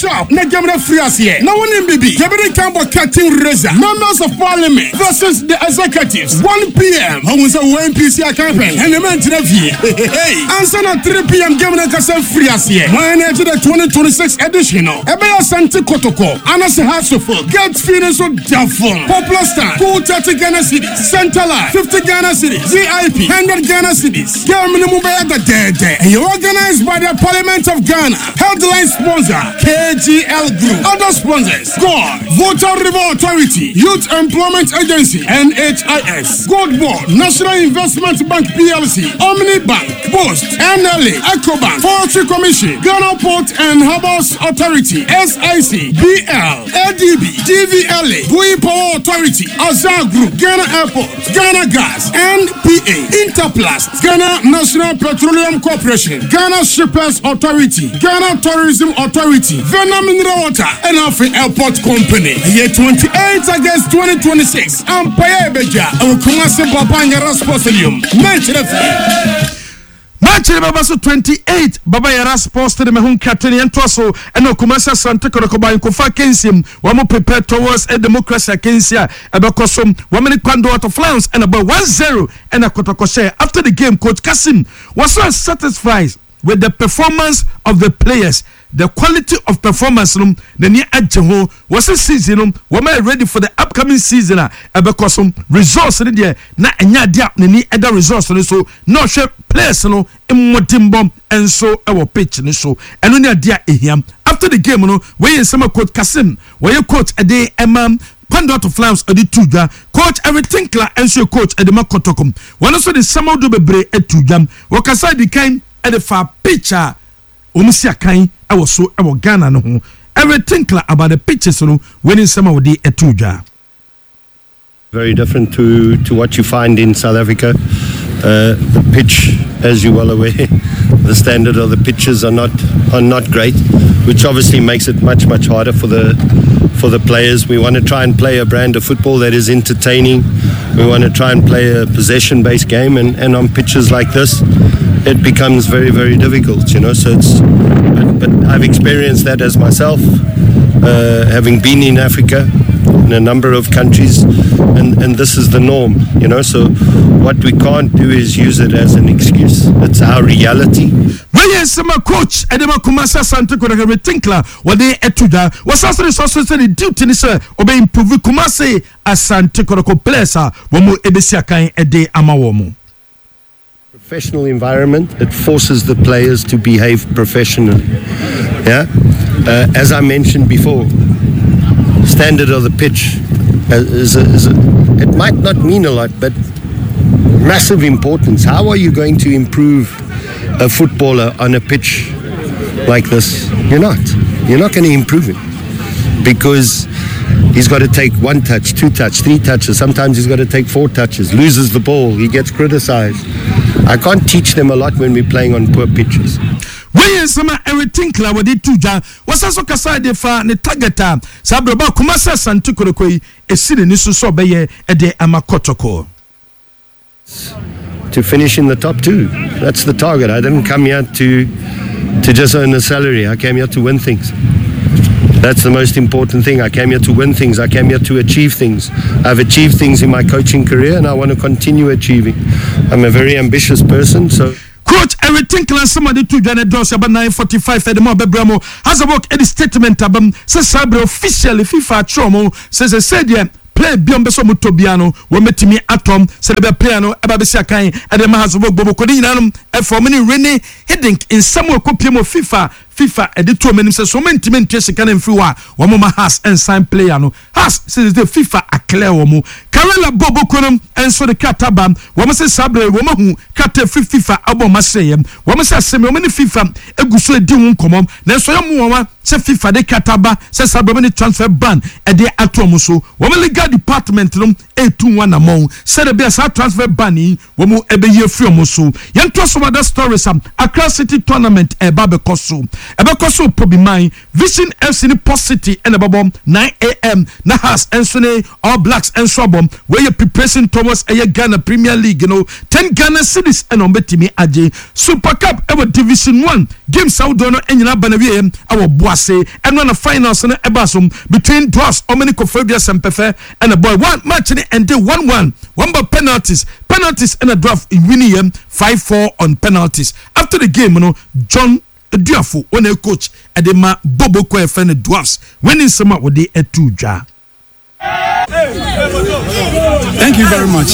shop na gamra free asie na woni bibi yebere cambo cutting razor members of parliament versus the executives 1 p.m. How was a NPC campaign and the man to the hey answer at 3 p.m. gamra kasa free asie when to the 2026 edition ebe Asante Kotoko Anas Hasofo get feeling so doubtful popular star cool 30 Ghana cities Center Life 50 Ghana cities VIP 100 Ghana cities game minimum by the day and you organized by the Parliament of Ghana headline sponsor KGL Group other sponsors God Voter River Authority Youth Employment Agency NHIS Gold Board National Investment Bank PLC Omni Bank Post NLA Ecobank Forestry Commission Ghana Port and Harbours Authority SIC BL ADB DVLA Gui Power Authority Azar Group Ghana Airport Ghana Gas NPA Interplast Ghana National Petroleum Corporation Ghana Shippers Authority Ghana Tourism Authority Ghana Mineral Water and African Airport Company year 28 August 2026 Empire Beja Kumasi Babanyara Sports Stadium Match Babaso 28 Baba Yara Sports Stadium Home Captain and Tosso and Kumasa Santa Kokoba in Kofa Kensim Wamo prepared towards a democracy Kensia Abakosum Wamani Kwando out of Flowers and about 1-0 and a Kotokoshe. After the game, Coach Kasim was so satisfied with the performance of the players. The quality of performance the near Adjeho was a season we're ready for the upcoming season because results in there na enya dia ni other results so no share players no emotimbom and so our pitch ni so and only dia ehiam after the game no we in some coach Kasim we coach Ade Emam Pando to Flowers Adi Tuja coach everything clear and so coach Edema Kotokum one also the summer do bebre etujam wakasa di kind at the far picture Umisia Kain, I was so I was Ghana no everything about the pictures winning some of the etuja. Very different to what you find in South Africa. The pitch, as you're well aware, the standard of the pitches are not great, which obviously makes it much harder for the players. We want to try and play a brand of football that is entertaining. We want to try and play a possession-based game, and on pitches like this, it becomes very difficult, so it's but I've experienced that as myself, having been in Africa in a number of countries, and this is the norm, so what we can't do is use it as an excuse. It's our reality. Sama coach Edema Kumasa Santa Kodaga Tinkla what they etuda was also the duty sir obey improve Kumase as Santa Kodako Plesa Womo Ebesia Kain Ede Amawomo. Professional environment, it forces the players to behave professionally. Yeah, as I mentioned before, standard of the pitch it might not mean a lot, but massive importance. How are you going to improve a footballer on a pitch like this? You're not going to improve him because he's got to take 1 touch, 2 touch, 3 touches. Sometimes he's got to take 4 touches, loses the ball, he gets criticized. I can't teach them a lot when we're playing on poor pitches. We sama everything clear with it tuja was also kasade fa ne targeta sabraba Kumasa Santu Kodokoi esiri ni so beye ede amakotoko to finish in the top 2. That's the target. I didn't come here to just earn a salary. I came here to win things. That's the most important thing. I came here to win things. I came here to achieve things. I've achieved things in my coaching career and I want to continue achieving. I'm a very ambitious person, so Coach everything class somebody to Janet Doss about 9:45 at the Mobe Bramo has a work edit statement abam says Sabre officially FIFA Chomo says said play beyond Beso Mutobiano, when metimi atom, Celebra piano, Ababisia Kain, and the Mahazabo Bobocodinanum, and for many Rene heading in Samuel Copium of FIFA and the 2 minutes so many can and Fua, Wamoma has and sign playano. Has says the FIFA a clear womu. Karela Bobo Conum and so the Katabam, Wamasa Sabre, Womahu, Kata FIFA Abomasayem, Wamasa Semi, many FIFA, Egusu Dimun Comom, Nesoyamua, se FIFA de Kataba, se Sabre transfer ban, and the Atomuso, Woman legal department room, 821 among, said the best transfer banning, Womu Ebe Yefumoso. Young trust of other stories, Accra City tournament, a Babekoso. Ebekoso Probimai, Vision FC ni Post City and ababom 9 a.m. Nahas and Sune All Blacks and Swabom, where you preparing towards a Ghana Premier League, 10 Ghana cities and on Betimi Aje, Super Cup ever Division 1, Game Saudono and Yanabanavie, our Boise, and one of finals and Ebasum between Dwarfs, Omenico Fabius and Pefe, and a boy one match and do 1-1, one by penalties and a draft in winning 5-4 on penalties. After the game, John Duafo, when a coach at the Bobo Koefene Dwarfs, winning some up with the Etuja. Thank you very much.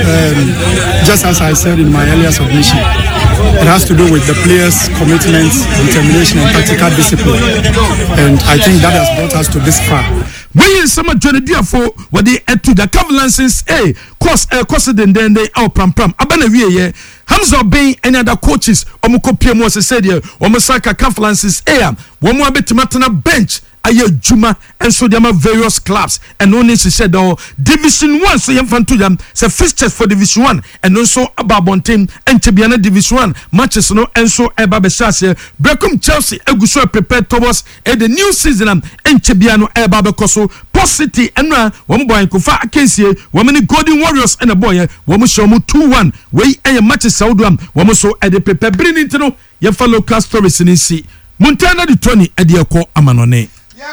Just as I said in my earlier submission, it has to do with the players' commitment, determination, and tactical discipline. And I think that has brought us to this far. When some Johnny Duafo what they to the Cavalances, course then they out pram. Abana Hamza Bay and other coaches, Omukopia Moses said here, Omasaka Cavalances, one more bit matana bench. Aye Juma and so there are various clubs and only she said Division 1 so yam fan to them say fixtures for Division 1 and also about team and Chibiana Division 1 matches no and so eba besase Brekum Chelsea eguso prepare towards the new season and Chibiano eba bekoso Post City and one boy Kofa Akensie women Golden Warriors and a boy women show mu 2-1 we a matches Saudam women so at the prepare bring into no your fellow class stories in see Montana the 20 ediako amanone.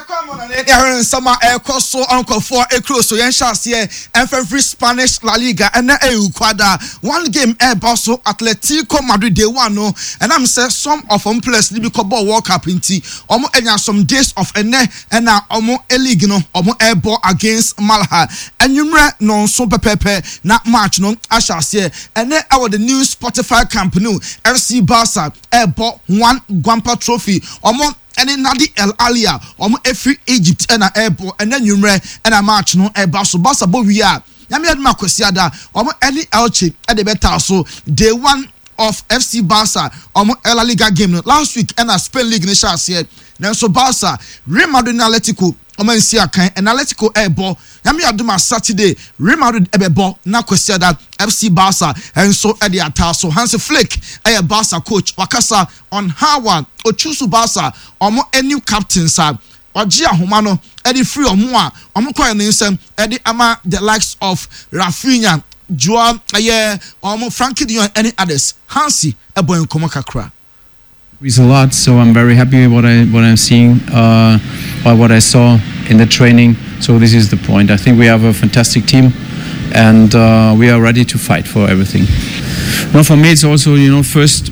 Summer so Uncle for a cruise so yen shall see and free Spanish La Liga and Ecuador. One game Basso Atletico Madrid day one no and I'm say some of them players Libico ball World Cup in tea some days of and now league no airball against Malaha and you non so pepe not much no I shall say and then our the new Spotify camp no FC Barca airball one Guampa trophy and in Nadi El Alia, every Egypt and a airport, and then you and a match no a basso bassa bovia. Yami Makwesiada, any Elche at the better so day one of FC Barca, El Liga game last week and a Spain League nation said. Now so Barca, Real Madrid Atletico, Omensia and Atletico airball. Yami Aduma Saturday, Real Madrid ebebo na Kwesiada FC Barca and so at the Ataso Hansi Flick, a Barca coach Wakasa on Howard or Chusu Barca or a new captain sir or Gia Humano Eddie Free or Moa or Mukoya Ninsem Eddie Ama the likes of Rafinha, Joan or Frankie Dion any others Hansi a boy in Komakakra. It's a lot, so I'm very happy with what I'm seeing or what I saw in the training. So this is the point. I think we have a fantastic team, and we are ready to fight for everything. Now for me, it's also first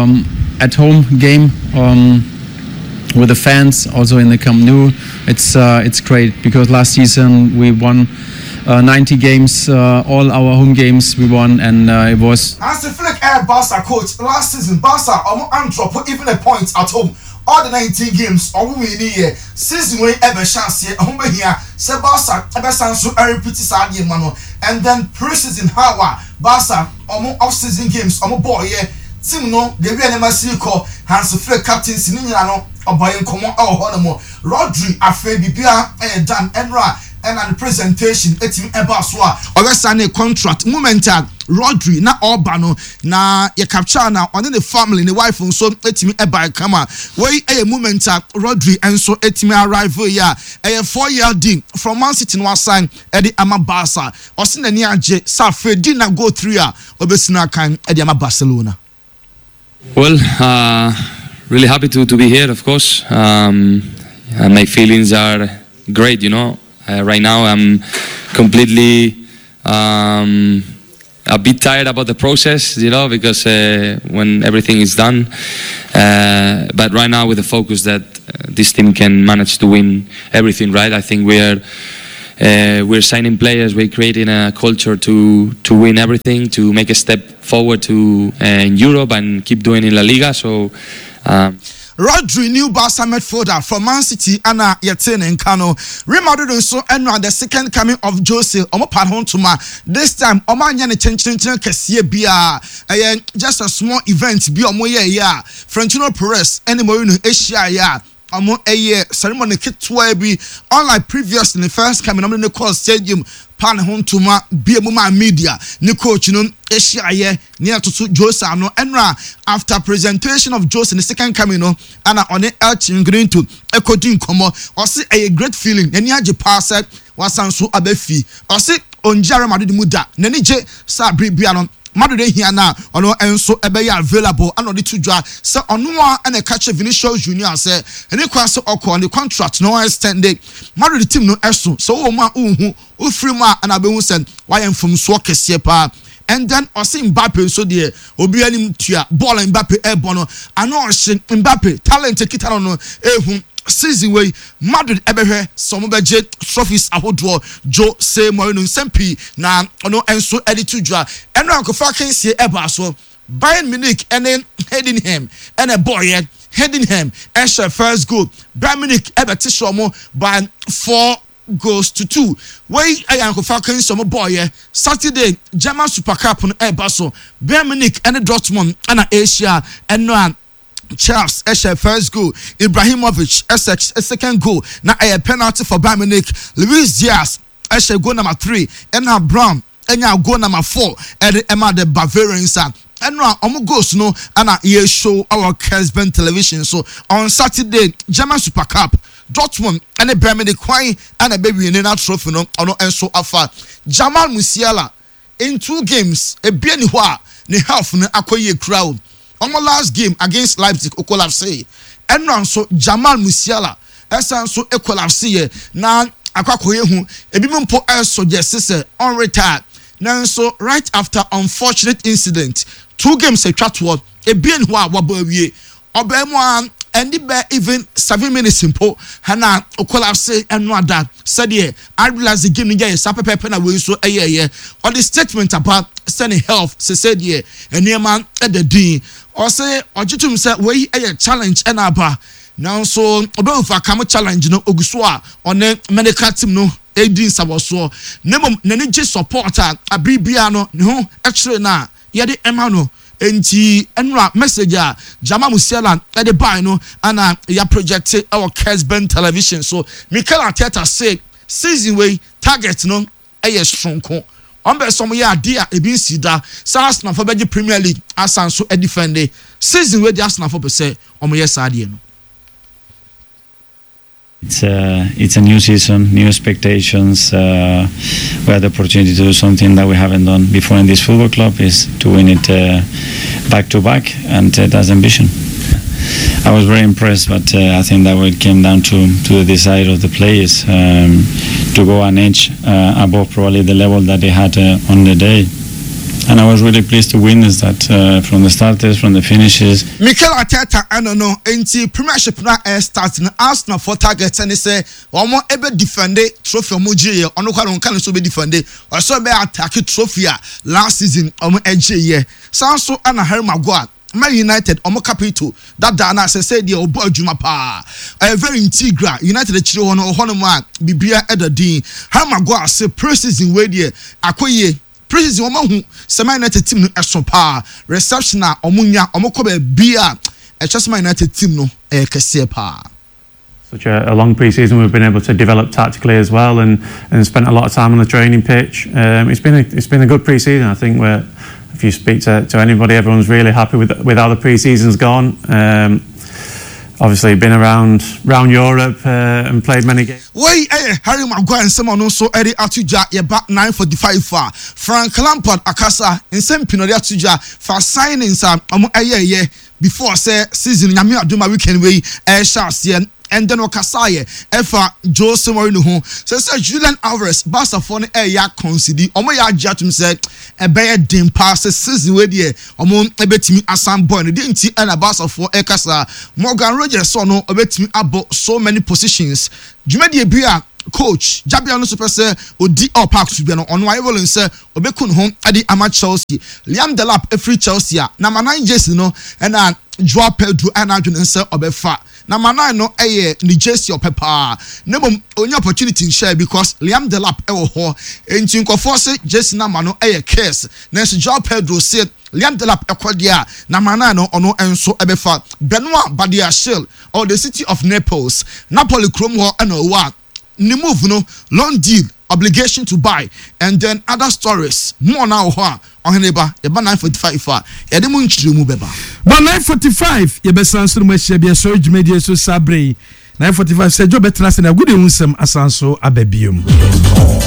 at home game with the fans, also in the Camp Nou. It's great because last season we won 90 games, all our home games we won, and it was. Hansi Flick, Barca coach last season, Barca Antwerp even a point at home. All the 19 games, or we need season way ever chance here, here, Barca ever so repeat Saudi Mano, and then preseason Hawa, Barca, off season games, boy, team no, the real Masiko, Hansi Flick captain Sinino, or buying Common or Honamo, Rodri, Afe Bibia, and Dan Enra. And at the presentation, team Ebaswa, or sign a contract. Momental Rodri, na Urbano, na ye capture now on the family, the wife, and so team Eba Kama. Way a momental Rodri, and so team arrival ya a 4-year deal from Man City was signed Eddie Amabasa, or seen the near J. Safe did not go 3 years, Obesina can Eddie Barcelona. Well, really happy to be here, of course. And my feelings are great, right now I'm completely a bit tired about the process, because when everything is done. But right now with the focus that this team can manage to win everything, right? I think we're signing players, we're creating a culture to win everything, to make a step forward to in Europe and keep doing in La Liga. So. Rodri new Barca midfielder from Man City and Yetene and Kano. Real Madrid so and the second coming of Jose Omopadhontuma. This time Omanya Chenchin Kessie Bia. Just a small event be Omoye ya. Florentino Perez and Mourinho Asia ya. amo ceremony kitwa bi unlike previous in the first coming on the call stadium pan hontuma bia mu ma media ni coach no ehia near to Jose no enra after presentation of Jose in the second coming no ana on Elchin Green to ekodin komo or see a great feeling any age pass wasanso abafi or see onjare Madrid muda nani je sa bibia no Madrid here na ono enso ebe available and the two dwa say ono a na catch Vinicius Junior say any kwase okọ on the contract no extended Madrid team no eso so o ma uhu o free ma and abehu sen why am from so kese pa and then Osi Mbappe so there obi anim tua ball Mbappe ebono ano Mbappe talent kita no ehun season way Madrid ebehwe some beje trophies ahodo Jose Mourinho sempi na ono enso editu dwa eno ankofa kensie eba so Bayern Munich and Heidenheim and a boy Heidenheim Escher first goal Bayern Munich ebeti shomo by 4-2 way ankofa kensie some boy Saturday German Super Cup no eba so Bayern Munich and Dortmund and Asia and no Charles Escher first goal, Ibrahimovic Essex second goal. Now a penalty for Bayern Munich. Luis Diaz Escher goal number 3, and now Brown and now goal number 4. And Emma the Bavarians and now goes no and a show our Kesben television. So on Saturday, German Super Cup, Dortmund and a Bayern Munich and a baby in a trophy no and so afa. Jamal Musiala in 2 games a bienihwa ni half na akoye crowd. On my last game against Leipzig, Okolafse, and now so Jamal Musiala, so Okolafse, now Akakoyehu, a bimpo so just on retired. Now so right after unfortunate incident, 2 games a chatword, a bien wabawie, Obemwan, and the even 7 minutes simple, Hana Okolafse and no that said yeah, I realize the game is a pepper away so a year, or the statement about sending health, said yeah, and near man at the D. Or say, or you say, we a challenge and aba. Now, so about if I come challenge no Oguswa on the medical team no Adin Sabaso. Nemo Nenije supporter a Bibiano no actually na yadi Emano NT Enra messenger Jama Musiala at the buy no and ya projected our Kesben television. So Mikel Arteta say season way target no a strong. Ombe some year dia ebin sida Arsenal for beji Premier League asanso e defend season where the Arsenal for say omo yes ade no. It's a new season, new expectations. We had the opportunity to do something that we haven't done before in this football club, is to win it back to back, and that's ambition. I was very impressed, but I think that it came down to the desire of the players to go an edge above probably the level that they had on the day. And I was really pleased to witness that from the starters, from the finishes. Mikel Arteta, I don't know, NT Premiership na starting Arsenal for targets and they say, "Omo ebe defend trophy omoji ye, ono kwa nkan so be defend, or so be attack trophy last season omo edge ye." So ana Harry Maguire. Man United omo capital that dana say the obo adwuma pa very integral United the chiro hono man bibia edadin Harry Maguire say pre-season we there akoye pre-season omo hu se Man United team no eso pa reception a omo nya omo ko be bia Man United team no kese pa. Such a long pre-season, we've been able to develop tactically as well, and spent a lot of time on the training pitch. It's been a good pre-season. I think if you speak to anybody, everyone's really happy with how the pre-season's gone. Obviously, been around Europe and played many games. Wait, Harry Maguire and someone also Eddie Atuja, you're back 9:45 far. Frank Lampard Akasa and some Pinodi Atuja for signing some before say season Yami Aduma weekend way Charles and then Okasaye Efa Jose Mourinho so Julian Alvarez Barca for ya consider omo ya jatum say e be dim pass season we there omo ebetimi asam boy no dey nti na Barca for Ekasa Morgan Rogers so no ebetimi abo so many positions Jumadi Ebia coach Jabia no super say odi all park to be no on why will say obekun home adi ama Chelsea Liam Delap every Chelsea na manan jersey no and Joao Pedro and Adrian say obefa na manan no ni jersey opepa na mom only opportunity in share because Liam Delap ewo ho enti nkofo say jersey na mano case na so Joao Pedro say Liam Delap Ekodia Namanano ono enso ebefa Benoit Badiashile or the city of Naples Napoli Cromwell and what ni move no long deal obligation to buy and then other stories more now on neighbor eba 945 yede mu nchiri mu beba but 945 ye be sanso mu ehia bia so dwumedie so sabre 945 se jo betra se na good ewunsem asanso ababiom